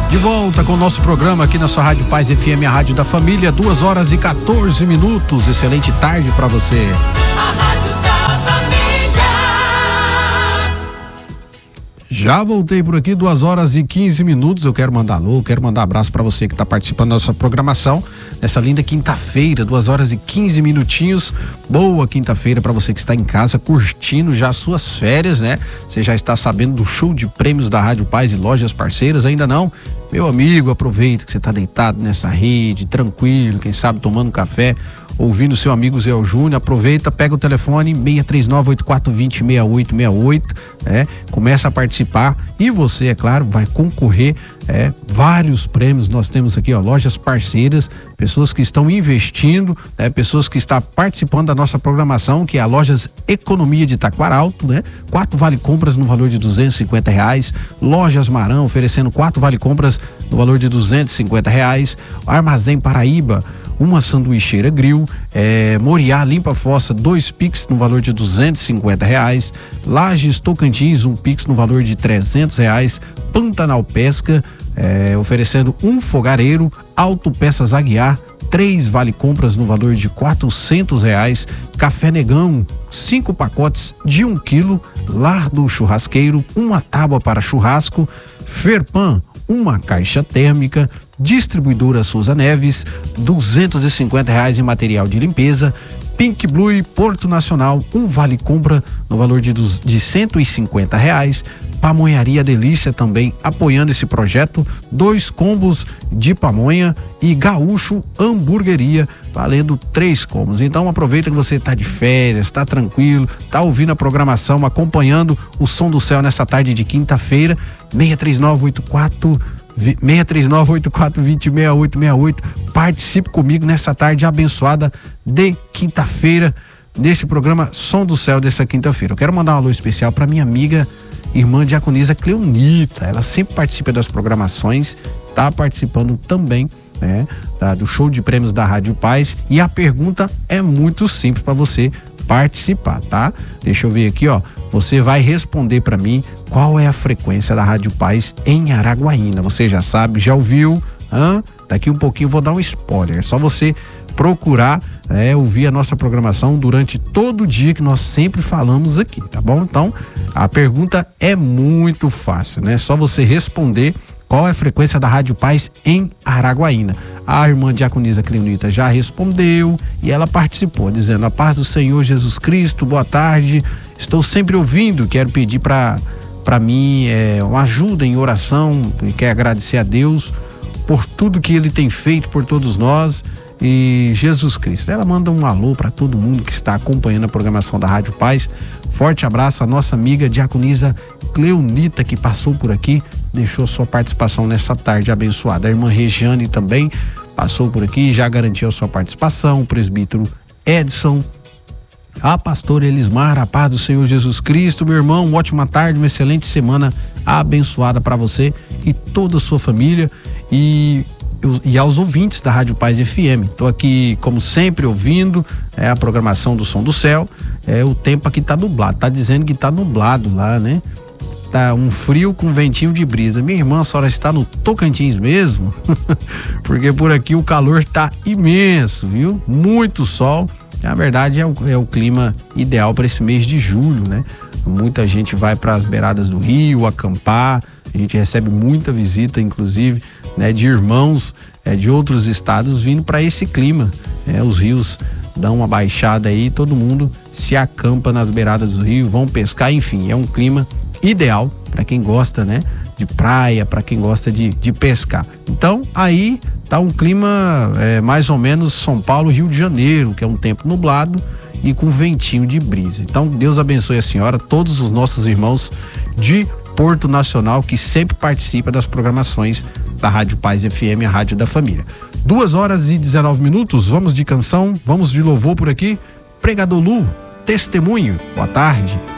De volta com o nosso programa aqui na sua Rádio Paz FM, a Rádio da Família, 2h14. Excelente tarde para você. A Rádio da Família. Já voltei por aqui, 2h15. Eu quero mandar alô, quero mandar abraço para você que está participando da nossa programação nessa linda quinta-feira, 2h15. Boa quinta-feira para você que está em casa curtindo já as suas férias, né? Você já está sabendo do show de prêmios da Rádio Paz e lojas parceiras? Ainda não? Meu amigo, aproveita que você está deitado nessa rede, tranquilo, quem sabe tomando um café, ouvindo seu amigo Zé Júnior. Aproveita, pega o telefone 639-8420-6868, começa a participar e você, é claro, vai concorrer vários prêmios. Nós temos aqui, lojas parceiras, pessoas que estão investindo, pessoas que estão participando da nossa programação, que é a Lojas Economia de Taquaralto, 4 vale-compras no valor de R$250, Lojas Marão oferecendo 4 vale-compras no valor de R$250, Armazém Paraíba, uma sanduicheira grill, Moriá Limpa Fossa, 2 Pix no valor de R$250, Lages Tocantins, um Pix no valor de R$300, Pantanal Pesca, oferecendo um fogareiro, Autopeças Aguiar, 3 vale-compras no valor de R$400, Café Negão, 5 pacotes de 1 quilo, Lar do Churrasqueiro, uma tábua para churrasco, Ferpan, uma caixa térmica, Distribuidora Souza Neves, R$250 em material de limpeza, Pink Blue Porto Nacional, um vale-compra no valor de R$150, Pamonharia Delícia também apoiando esse projeto, 2 combos de pamonha e Gaúcho Hamburgueria, valendo 3 combos. Então aproveita que você está de férias, está tranquilo, está ouvindo a programação, acompanhando o som do céu nessa tarde de quinta-feira, 639-8420-6868. Participe comigo nessa tarde abençoada de quinta-feira, nesse programa Som do Céu dessa quinta-feira. Eu quero mandar um alô especial para minha amiga, irmã diaconisa Cleonita. Ela sempre participa das programações, está participando também, do show de prêmios da Rádio Paz. E a pergunta é muito simples para você participar, tá? Deixa eu ver aqui, você vai responder para mim qual é a frequência da Rádio Paz em Araguaína. Você já sabe, já ouviu? Daqui um pouquinho eu vou dar um spoiler. É só você procurar ouvir a nossa programação durante todo o dia que nós sempre falamos aqui, tá bom? Então, a pergunta é muito fácil, né? Só você responder qual é a frequência da Rádio Paz em Araguaína. A irmã diaconisa Cleonita já respondeu e ela participou, dizendo: a paz do Senhor Jesus Cristo, boa tarde, estou sempre ouvindo, quero pedir para mim uma ajuda em oração, e quero agradecer a Deus por tudo que Ele tem feito por todos nós e Jesus Cristo. Ela manda um alô para todo mundo que está acompanhando a programação da Rádio Paz. Forte abraço à nossa amiga diaconisa Cleonita, que passou por aqui, deixou sua participação nessa tarde abençoada. A irmã Regiane também passou por aqui, já garantiu a sua participação. O presbítero Edson, a pastora Elismar, a paz do Senhor Jesus Cristo. Meu irmão, uma ótima tarde, uma excelente semana abençoada para você e toda a sua família e aos ouvintes da Rádio Paz FM. Estou aqui, como sempre, ouvindo a programação do Som do Céu. O tempo aqui tá nublado, tá dizendo que tá nublado lá, né? Tá um frio com ventinho de brisa. Minha irmã, a senhora está no Tocantins mesmo? Porque por aqui o calor tá imenso, viu? Muito sol. Na verdade, é o clima ideal para esse mês de julho, né? Muita gente vai para as beiradas do rio acampar. A gente recebe muita visita, inclusive, de irmãos de outros estados vindo para esse clima. Os rios dão uma baixada aí, todo mundo se acampa nas beiradas do rio, vão pescar, enfim, é um clima ideal para quem gosta, de praia, para quem gosta de pescar. Então, aí tá um clima mais ou menos São Paulo, Rio de Janeiro, que é um tempo nublado e com ventinho de brisa. Então, Deus abençoe a senhora, todos os nossos irmãos de Porto Nacional que sempre participa das programações da Rádio Paz FM, a Rádio da Família. 2h19, vamos de canção, vamos de louvor por aqui. Pregador Lu, testemunho, boa tarde.